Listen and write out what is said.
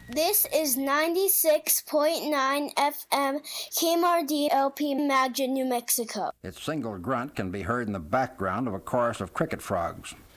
This is 96.9 FM KMRD LP Magdala, New Mexico. Its single grunt can be heard in the background of a chorus of cricket frogs.